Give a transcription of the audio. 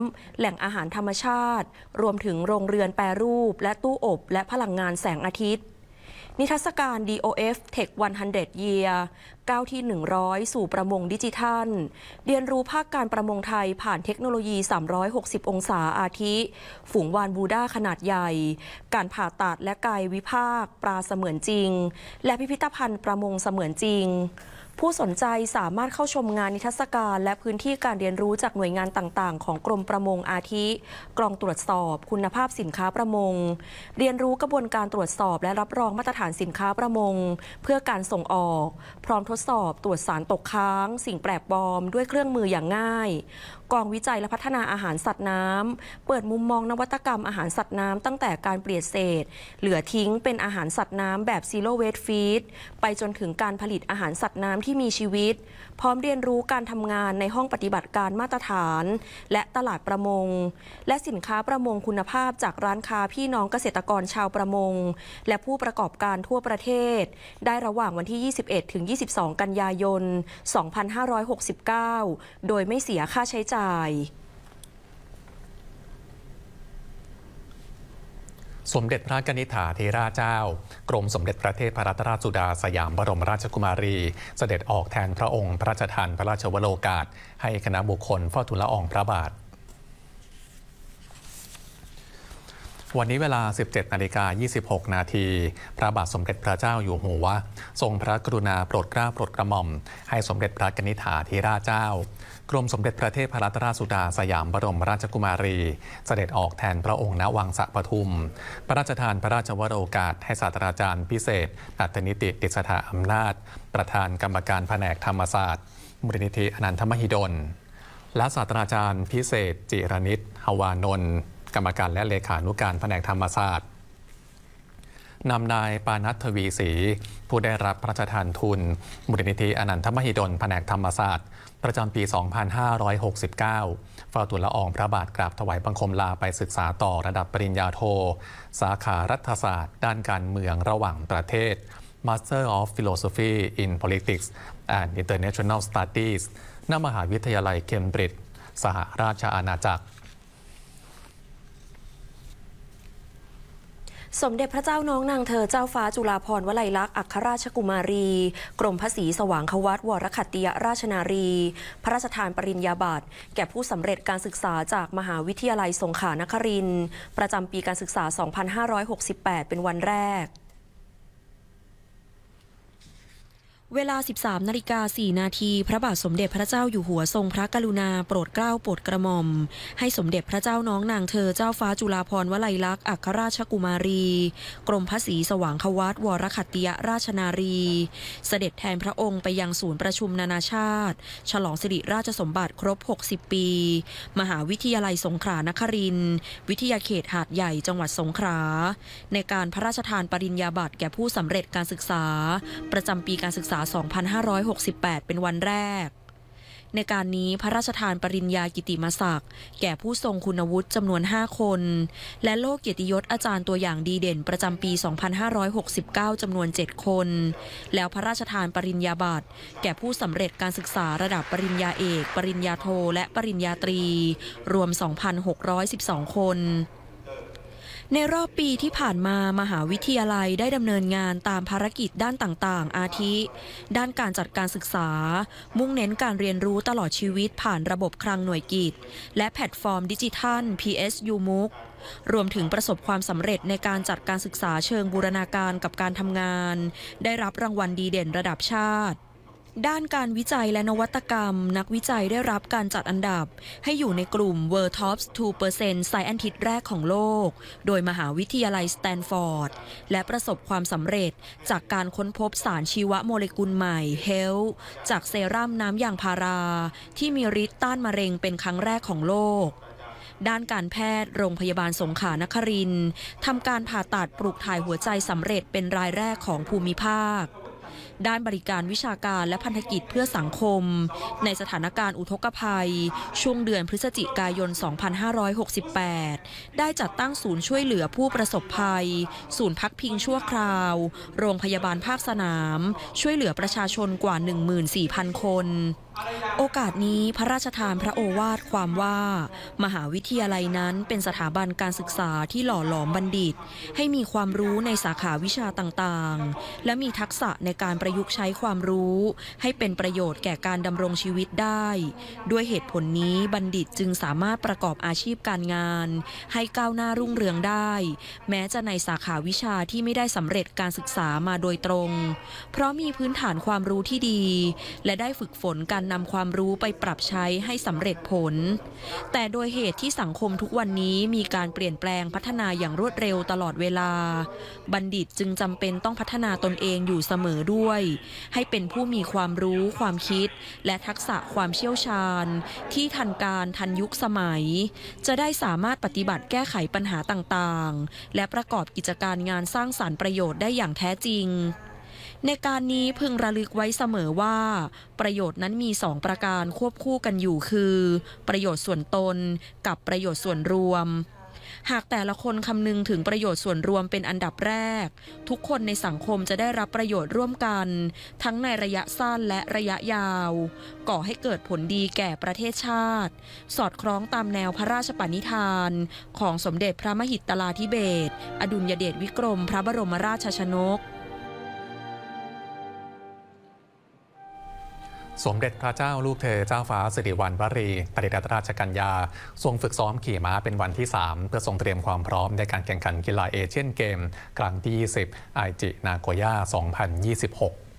แหล่งอาหารธรรมชาติรวมถึงโรงเรือนแปรรูปและตู้อบและพลังงานแสงอาทิตย์นิทรรศการ DOF Tech 100 Year ก้าวที่ 100 สู่ประมงดิจิทัลเรียนรู้ภาคการประมงไทยผ่านเทคโนโลยี 360 องศาอาทิ ฝูงวาฬบูด้าขนาดใหญ่ การผ่าตัดและกายวิภาคปลาเสมือนจริงและพิพิธภัณฑ์ประมงเสมือนจริงผู้สนใจสามารถเข้าชมงานนิทรรศการและพื้นที่การเรียนรู้จากหน่วยงานต่างๆของกรมประมงอาทิกองตรวจสอบคุณภาพสินค้าประมงเรียนรู้กระบวนการตรวจสอบและรับรองมาตรฐานสินค้าประมงเพื่อการส่งออกพร้อมทดสอบตรวจสารตกค้างสิ่งแปลกปลอมด้วยเครื่องมืออย่างง่ายกองวิจัยและพัฒนาอาหารสัตว์น้ำเปิดมุมมองนวัตกรรมอาหารสัตว์น้ำตั้งแต่การเปลี่ยนเศษเหลือทิ้งเป็นอาหารสัตว์น้ำแบบ Zero Waste Feed ไปจนถึงการผลิตอาหารสัตว์น้ำที่มีชีวิตพร้อมเรียนรู้การทำงานในห้องปฏิบัติการมาตรฐานและตลาดประมงและสินค้าประมงคุณภาพจากร้านค้าพี่น้องเกษตรกรชาวประมงและผู้ประกอบการทั่วประเทศได้ระหว่างวันที่ 21 ถึง 22 กันยายน 2569 โดยไม่เสียค่าใช้จ่ายสมเด็จพระกนิษฐาธิราชเจ้ากรมสมเด็จพระเทพรัตนราชสุดาสยามบรมราชกุมารีเสด็จออกแทนพระองค์พระราชทานพระราชวโรกาสให้คณะบุคคลเฝ้าทูลละอองพระบาทวันนี้เวลา 17:26 นาทีพระบาทสมเด็จพระเจ้าอยู่หัวทรงพระกรุณาโปรดเกล้าโปรดกระหม่อมให้สมเด็จพระกนิษฐาธิราชเจ้ากรมสมเด็จพระเทพรัตนราชสุดาสยามบรมราชกุมารีเสด็จออกแทนพระองค์ณวังสะปทุมพระราชทานพระราชวโรกาสให้ศาสตราจารย์พิเศษอัตนิติติสถาอำนาจประธานกรรมการแผนกธรรมศาสตร์มูลนิธิอนันทมหิดลและศาสตราจารย์พิเศษจิรนิตหวานนท์กรรมการและเลขานุการแผนกธรรมศาสตร์นำนายปานัททวีศรีผู้ได้รับพระราชทานทุนมูลนิธิอนันทมหิดลแผนกธรรมศาสตร์ประจำปี 2569 เฝ้าทูลละอองพระบาทกราบถวายบังคมลาไปศึกษาต่อระดับปริญญาโทสาขารัฐศาสตร์ด้านการเมืองระหว่างประเทศ Master of Philosophy in Politics and International Studies ณ มหาวิทยาลัยเคมบริดจ์สหราชอาณาจักรสมเด็จพระเจ้าน้องนางเธอเจ้าฟ้าจุฬาภรณ์วลัยลักษณ์อัครราชกุมารีกรมพระศรีสว่างควัตวรขัตติยราชนารีพระราชทานปริญญาบัตรแก่ผู้สำเร็จการศึกษาจากมหาวิทยาลัยสงขลานครินทร์ประจำปีการศึกษา 2568 เป็นวันแรกเวลา 13:04 นาทีพระบาทสมเด็จพระเจ้าอยู่หัวทรงพระกรุณาโปรดเกล้าโปรดกระหม่อมให้สมเด็จพระเจ้าน้องนางเธอเจ้าฟ้าจุฬาภรณ์วลัยลักษณ์อัครราชกุมารีกรมพระศรีสว่างควัตวรขัตติยราชนารีเสด็จแทนพระองค์ไปยังศูนย์ประชุมนานาชาติฉลองสิริราชสมบัติครบ 60 ปีมหาวิทยาลัยสงขลานครินทร์วิทยาเขตหาดใหญ่จังหวัดสงขลาในการพระราชทานปริญญาบัตรแก่ผู้สำเร็จการศึกษาประจำปีการศึกษา 2568 เป็นวันแรกในการนี้พระราชทานปริญญากิติมศักดิ์แก่ผู้ทรงคุณวุฒิจำนวน 5 คนและโล่เกียรติยศอาจารย์ตัวอย่างดีเด่นประจำปี 2569 จำนวน 7 คนแล้วพระราชทานปริญญาบัตรแก่ผู้สำเร็จการศึกษาระดับปริญญาเอกปริญญาโทและปริญญาตรีรวม 2,612 คนในรอบปีที่ผ่านมามหาวิทยาลัยได้ดำเนินงานตามภารกิจด้านต่างๆอาทิด้านการจัดการศึกษามุ่งเน้นการเรียนรู้ตลอดชีวิตผ่านระบบคลังหน่วยกิจและแพลตฟอร์มดิจิทัล PSU MOOC รวมถึงประสบความสำเร็จในการจัดการศึกษาเชิงบูรณาการกับการทำงานได้รับรางวัลดีเด่นระดับชาติด้านการวิจัยและนวัตกรรมนักวิจัยได้รับการจัดอันดับให้อยู่ในกลุ่ม World Top 2% Scientist แรกของโลกโดยมหาวิทยาลัยสแตนฟอร์ดและประสบความสำเร็จจากการค้นพบสารชีวโมเลกุลใหม่ HELL จากเซรั่มน้ำยางพาราที่มีฤทธิ์ต้านมะเร็งเป็นครั้งแรกของโลกด้านการแพทย์โรงพยาบาลสงขลานครินทร์ทำการผ่าตัดปลูกถ่ายหัวใจสำเร็จเป็นรายแรกของภูมิภาคด้านบริการวิชาการและพันธกิจเพื่อสังคมในสถานการณ์อุทกภัยช่วงเดือนพฤศจิกายน 2568 ได้จัดตั้งศูนย์ช่วยเหลือผู้ประสบภัยศูนย์พักพิงชั่วคราวโรงพยาบาลภาคสนามช่วยเหลือประชาชนกว่า 14,000 คนโอกาสนี้พระราชทานพระโอวาทความว่ามหาวิทยาลัยนั้นเป็นสถาบันการศึกษาที่หล่อหลอมบัณฑิตให้มีความรู้ในสาขาวิชาต่างๆและมีทักษะในการประยุกต์ใช้ความรู้ให้เป็นประโยชน์แก่การดำรงชีวิตได้ด้วยเหตุผลนี้บัณฑิตจึงสามารถประกอบอาชีพการงานให้ก้าวหน้ารุ่งเรืองได้แม้จะในสาขาวิชาที่ไม่ได้สำเร็จการศึกษามาโดยตรงเพราะมีพื้นฐานความรู้ที่ดีและได้ฝึกฝนการนำความรู้ไปปรับใช้ให้สำเร็จผลแต่โดยเหตุที่สังคมทุกวันนี้มีการเปลี่ยนแปลงพัฒนาอย่างรวดเร็วตลอดเวลาบัณฑิตจึงจำเป็นต้องพัฒนาตนเองอยู่เสมอด้วยให้เป็นผู้มีความรู้ความคิดและทักษะความเชี่ยวชาญที่ทันการทันยุคสมัยจะได้สามารถปฏิบัติแก้ไขปัญหาต่างๆและประกอบกิจการงานสร้างสรรค์ประโยชน์ได้อย่างแท้จริงในการนี้พึงระลึกไว้เสมอว่าประโยชน์นั้นมี2ประการควบคู่กันอยู่คือประโยชน์ส่วนตนกับประโยชน์ส่วนรวมหากแต่ละคนคำนึงถึงประโยชน์ส่วนรวมเป็นอันดับแรกทุกคนในสังคมจะได้รับประโยชน์ร่วมกันทั้งในระยะสั้นและระยะยาวก่อให้เกิดผลดีแก่ประเทศชาติสอดคล้องตามแนวพระราชปณิธานของสมเด็จพระมหิดลาธิเบศรอดุลยเดชวิกรมพระบรมราชชนกสมเด็จพระเจ้าลูกเธอเจ้าฟ้าสิริวัณวรีปริรัตนราชกัญญาทรงฝึกซ้อมขี่ม้าเป็นวันที่ 3 เพื่อทรงเตรียมความพร้อมในการแข่งขันกีฬาเอเชียนเกมครั้งที่ 20 ไอจินาโกย่า 2026